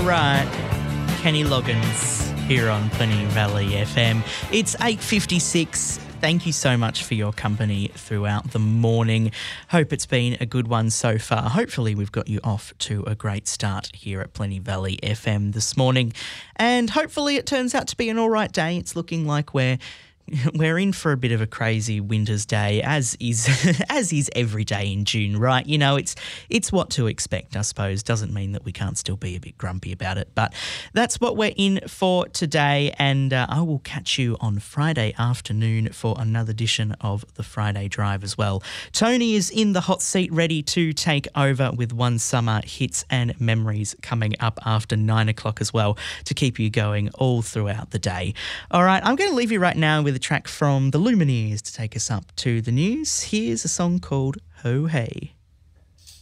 right. Kenny Loggins here on Plenty Valley FM. It's 8:56. Thank you so much for your company throughout the morning. Hope it's been a good one so far. Hopefully we've got you off to a great start here at Plenty Valley FM this morning. And hopefully it turns out to be an all right day. It's looking like we're in for a bit of a crazy winter's day, as is every day in June, right? You know, it's what to expect, I suppose. Doesn't mean that we can't still be a bit grumpy about it, but that's what we're in for today, and I will catch you on Friday afternoon for another edition of the Friday Drive as well. Tony is in the hot seat ready to take over with One Summer hits and memories coming up after 9 o'clock as well to keep you going all throughout the day. All right, I'm going to leave you right now with a track from the Lumineers to take us up to the news. Here's a song called Ho Hey.